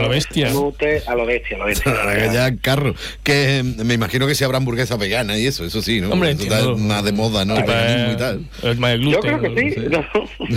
lo bestia. gluten, a lo bestia. Ya carro. Que me imagino que si habrá hamburguesa vegana y eso sí, ¿no? Hombre, eso está más de moda, ¿no? El veganismo y tal. El más de gluten, yo creo que sí. No.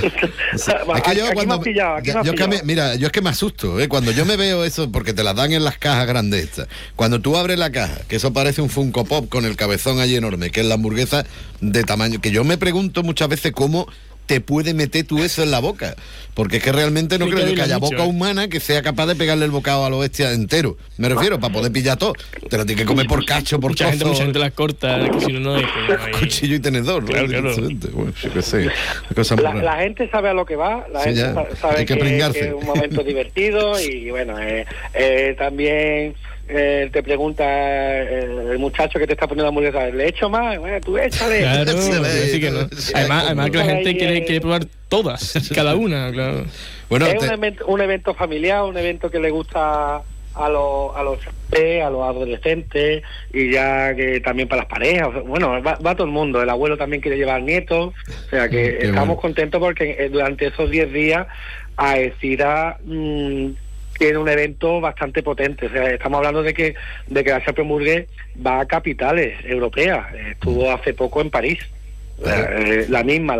Es que yo aquí cuando... me has pillado, Mira, yo es que me asusto, ¿eh? Cuando yo me veo eso, porque te las dan en las cajas grandes estas. Cuando tú abres la caja, que eso parece un Funko Pop con el cabezón allí enorme, que es la hamburguesa de tamaño, que yo me pregunto muchas veces cómo te puede meter tú eso en la boca, porque es que realmente no creo que haya boca humana que sea capaz de pegarle el bocado a lo bestia entero, me refiero, para poder pillar todo, te lo tienes que comer por cacho, por mucha trozo, gente las corta, que si no hay cuchillo y tenedor, claro. Bueno, yo qué sé, la gente sabe a lo que va, la gente sabe que es un momento divertido y bueno, también te pregunta el muchacho que te está poniendo la hamburguesa, ¿le echo más? Bueno, tú échale. Claro, sí que no. Además que la gente quiere probar todas, cada una, claro. Bueno, es un evento familiar, un evento que le gusta a los adolescentes y ya que también para las parejas, bueno, va todo el mundo, el abuelo también quiere llevar nietos, o sea que estamos contentos porque durante esos 10 días AECIRA tiene un evento bastante potente, o sea, estamos hablando de que la Champions Burgués va a capitales europeas, estuvo hace poco en París, la misma,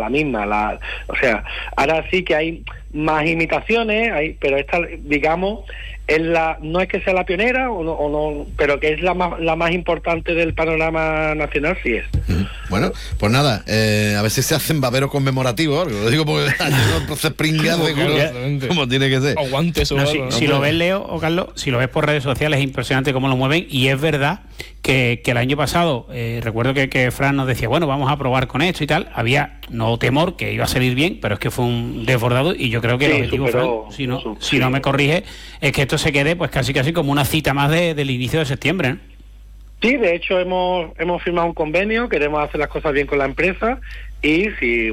o sea, ahora sí que hay más imitaciones, pero esta, digamos, no es que sea la pionera o no, pero que es la más importante del panorama nacional, sí es. Bueno, pues nada, a ver si se hacen baberos conmemorativos, lo digo porque se pringa como tiene que ser. Aguante eso. Si lo ves, Leo o Carlos, si lo ves por redes sociales es impresionante cómo lo mueven, y es verdad que el año pasado, recuerdo que Fran nos decía, bueno, vamos a probar con esto y tal, había no temor que iba a salir bien, pero es que fue un desbordado, y yo creo que el objetivo, Fran, si no me corrige, es que esto se quede pues casi como una cita más del inicio de septiembre, ¿no? Sí, de hecho hemos firmado un convenio, queremos hacer las cosas bien con la empresa y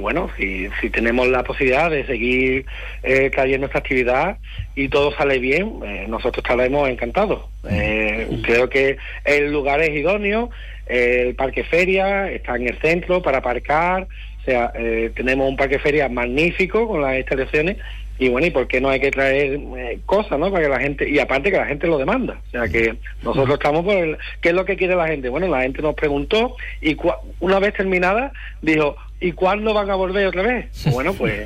si tenemos la posibilidad de seguir trayendo esta actividad y todo sale bien, nosotros estaremos encantados. Creo que el lugar es idóneo, el parque feria está en el centro para aparcar, o sea, tenemos un parque feria magnífico con las instalaciones. Y bueno, ¿y por qué no hay que traer cosas, no? Para que la gente, y aparte que la gente lo demanda. O sea, que nosotros estamos por ¿qué es lo que quiere la gente? Bueno, la gente nos preguntó y una vez terminada dijo, ¿y cuándo van a volver otra vez? Bueno, pues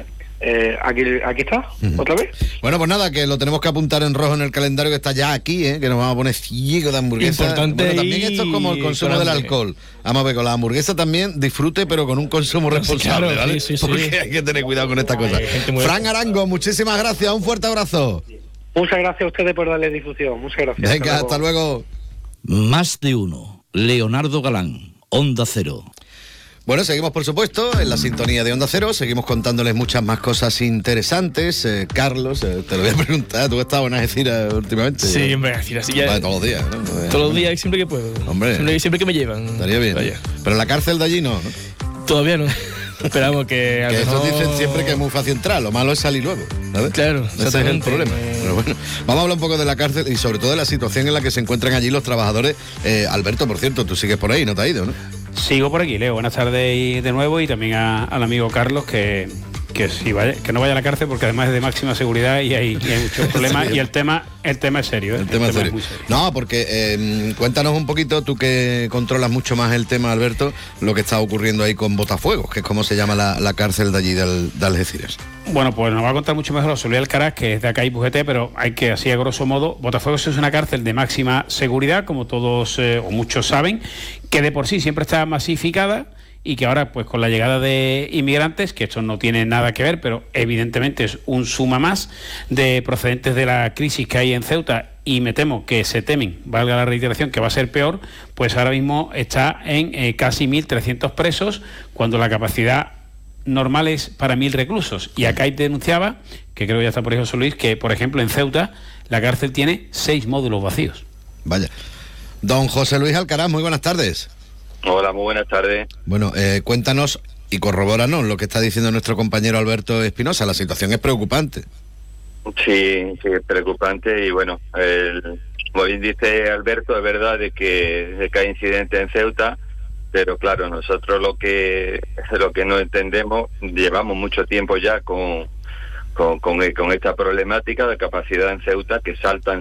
aquí está, otra vez. Bueno, pues nada, que lo tenemos que apuntar en rojo en el calendario, que está ya aquí, que nos vamos a poner ciego de hamburguesa. Importante. Bueno, también esto es como el consumo del alcohol. Vamos a ver, con la hamburguesa también disfrute, pero con un consumo responsable, claro, ¿vale? Sí. Porque hay que tener cuidado con esta cosa. Fran Arango, muchísimas gracias, un fuerte abrazo. Muchas gracias a ustedes por darle difusión, muchas gracias. Venga, hasta luego. Más de uno. Leonardo Galán, Onda Cero. Bueno, seguimos por supuesto en la sintonía de Onda Cero, seguimos contándoles muchas más cosas interesantes. Carlos, te lo voy a preguntar, ¿tú has estado en Algeciras últimamente? Sí, hombre, Algeciras, sí, ya. Todos los días, ¿no? Todos los días, siempre que puedo. Hombre. Siempre que me llevan. Estaría bien. Vaya. Pero en la cárcel de allí no. Todavía no. Esperamos que... que eso dicen siempre que es muy fácil entrar, lo malo es salir luego, ¿sabes? Claro, ese es el problema. Pero bueno, vamos a hablar un poco de la cárcel y sobre todo de la situación en la que se encuentran allí los trabajadores. Alberto, por cierto, tú sigues por ahí, no te has ido, ¿no? Sigo por aquí, Leo. Buenas tardes de nuevo, y también al amigo Carlos, que no vaya a la cárcel, porque además es de máxima seguridad y hay muchos problemas. Y el tema es serio, ¿eh? El tema es serio. No, porque cuéntanos un poquito, tú que controlas mucho más el tema, Alberto, lo que está ocurriendo ahí con Botafuegos, que es como se llama la cárcel de allí de Algeciras. Bueno, pues nos va a contar mucho mejor José Luis Alcaraz, que es de acá y Bujete, pero hay que, así a grosso modo, Botafuegos es una cárcel de máxima seguridad, como todos o muchos saben, que de por sí siempre está masificada, y que ahora, pues con la llegada de inmigrantes, que esto no tiene nada que ver, pero evidentemente es un suma más de procedentes de la crisis que hay en Ceuta, y me temo que se temen, valga la reiteración, que va a ser peor, pues ahora mismo está en casi 1.300 presos, cuando la capacidad normal es para 1.000 reclusos. Y acá denunciaba, que creo que ya está por ahí José Luis, que por ejemplo en Ceuta la cárcel tiene 6 módulos vacíos. Vaya. Don José Luis Alcaraz, muy buenas tardes. Hola, muy buenas tardes. Bueno, cuéntanos y corrobóranos lo que está diciendo nuestro compañero Alberto Espinosa. La situación es preocupante. Sí, es preocupante, y bueno, como bien dice Alberto, es verdad de que hay incidentes en Ceuta, pero claro, nosotros lo que no entendemos, llevamos mucho tiempo ya con esta problemática de capacidad en Ceuta, que saltan